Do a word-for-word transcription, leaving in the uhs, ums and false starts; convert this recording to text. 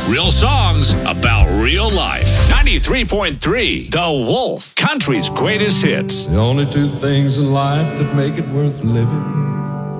Real songs about real life. ninety-three point three The Wolf, country's greatest hits. The only two things in life that make it worth living